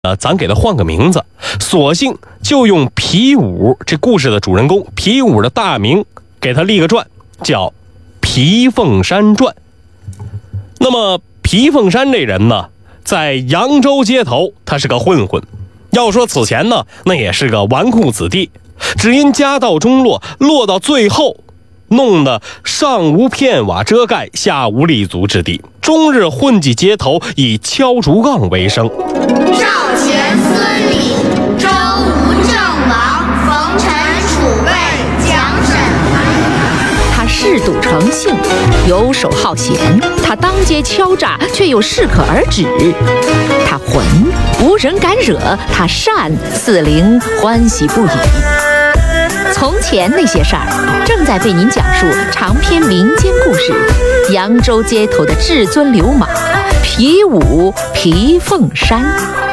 咱给他换个名字，索性就用皮五这故事的主人公皮五的大名给他立个传，叫皮凤山传。那么皮凤山这人呢，在扬州街头他是个混混，要说此前呢，那也是个纨绔子弟，只因家道中落，落到最后弄得上无片瓦遮盖，下无立足之地，终日混迹街头，以敲竹杠为生。 少前孙李，周吴郑王，冯陈楚魏，蒋沈韩。 他嗜赌成性，游手好闲，他当街敲诈，却又适可而止。他浑，无人敢惹；他善，四邻欢喜不已。从前那些事儿，正在为您讲述长篇民间故事《扬州街头的至尊流氓皮五皮凤山》。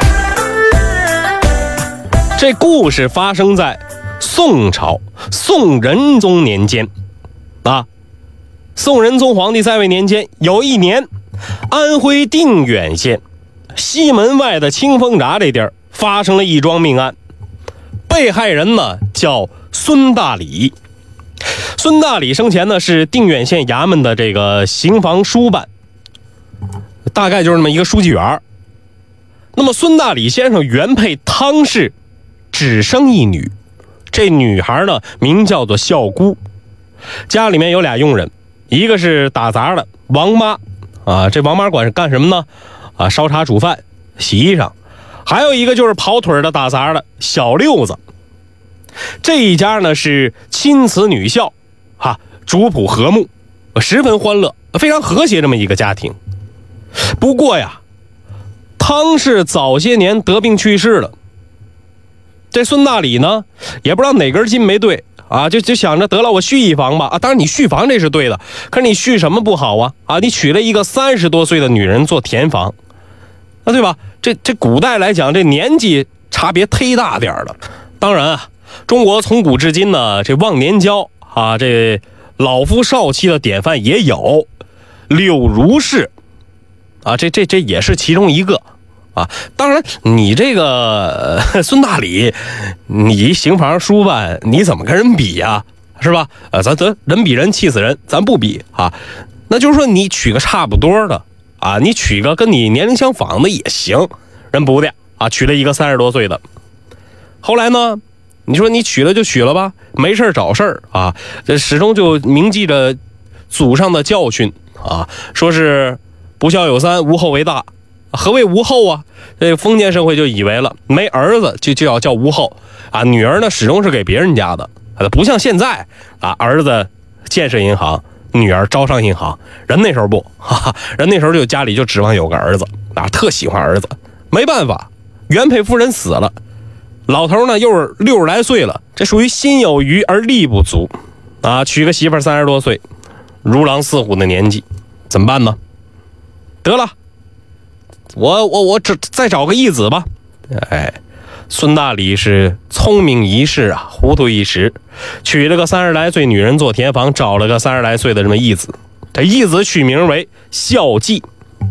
这故事发生在宋朝宋仁宗年间啊。宋仁宗皇帝在位年间，有一年，安徽定远县西门外的清风闸这地儿发生了一桩命案，被害人呢叫孙大礼。孙大礼生前呢是定远县衙门的这个刑房书办，大概就是那么一个书记员。那么孙大礼先生原配汤氏只生一女，这女孩呢名叫做孝姑，家里面有俩佣人，一个是打杂的王妈啊，这王妈管是干什么呢？啊，烧茶煮饭洗衣裳，还有一个就是跑腿的打杂的小六子。这一家呢是亲慈女孝主仆和睦，十分欢乐，非常和谐这么一个家庭。不过呀，汤氏早些年得病去世了，这孙大礼呢也不知道哪根筋没对啊，就想着得了我续一房吧啊，当然你续房这是对的，可是你续什么不好啊？你娶了一个30多岁的女人做田房，啊对吧？这古代来讲，这年纪差别忒大点了。当然啊，中国从古至今呢，这忘年交啊，这老夫少妻的典范也有，柳如是啊，这也是其中一个啊。当然你这个孙大礼，你刑房书办，你怎么跟人比呀？是吧？咱人比人气死人，咱不比啊。那就是说你娶个差不多的啊，你娶个跟你年龄相仿的也行，人不的啊，娶了一个30多岁的。后来呢，你说你娶了就娶了吧，没事找事儿啊，这始终就铭记着祖上的教训啊，说是不孝有三，无后为大。何谓无后啊？这封建社会就以为了没儿子就要叫无后啊，女儿呢始终是给别人家的，不像现在啊，儿子建设银行，女儿招商银行。人那时候不，人那时候就家里就指望有个儿子啊，特喜欢儿子。没办法，原配夫人死了，老头呢又是60来岁了，这属于心有余而力不足啊，娶个媳妇30多岁，如狼似虎的年纪，怎么办呢？得了，我再找个义子吧。哎，孙大礼是聪明一世啊，糊涂一时，娶了个30来岁女人做田房，找了个30来岁的这么义子，这义子取名为孝济。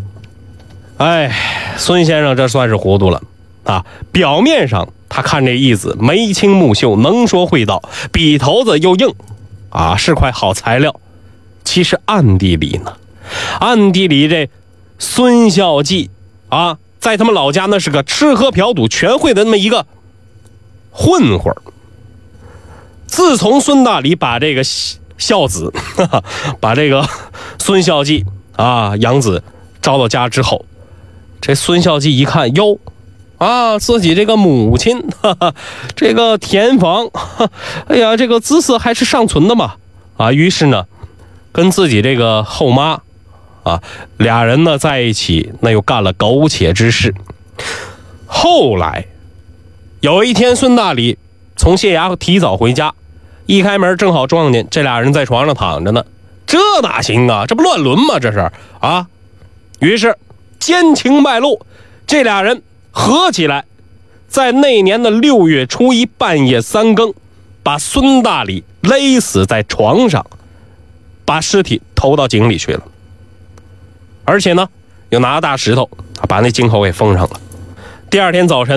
哎，孙先生这算是糊涂了啊！表面上他看这义子眉清目秀，能说会道，笔头子又硬啊，是块好材料。其实暗地里呢，暗地里这孙孝济啊，在他们老家那是个吃喝嫖赌全会的那么一个混混。自从孙大礼把这个孝子把这个孙孝济啊养子招到家之后，这孙孝济一看，哟啊，自己这个母亲这个田房哎呀，这个姿色还是尚存的嘛啊，于是呢跟自己这个后妈啊，俩人呢在一起，那又干了苟且之事。后来有一天，孙大礼从县衙提早回家，一开门正好撞见这俩人在床上躺着呢，这哪行啊？这不乱伦吗？这是啊！于是奸情败露，这俩人合起来，在那年的6月初1半夜3更，把孙大礼勒死在床上，把尸体投到井里去了。而且呢，又拿大石头把那井口给封上了。 第二天早晨，